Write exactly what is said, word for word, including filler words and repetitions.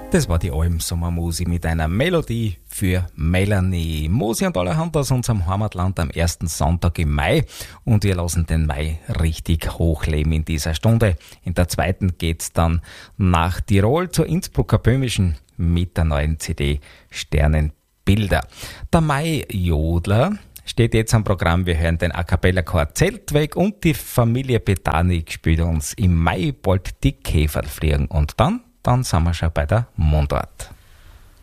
Das war die Alm-Sommermusik mit einer Melodie für Melanie. Musi und allerhand aus unserem Heimatland am ersten Sonntag im Mai. Und wir lassen den Mai richtig hochleben in dieser Stunde. In der zweiten geht's dann nach Tirol zur Innsbrucker Böhmischen mit der neuen C D Sternenbilder. Der Mai-Jodler steht jetzt am Programm. Wir hören den A Cappella Chor Zeltweg und die Familie Betanik spielt uns im Mai bald die Käfer fliegen. Und dann Dann sind wir schon bei der Mundart.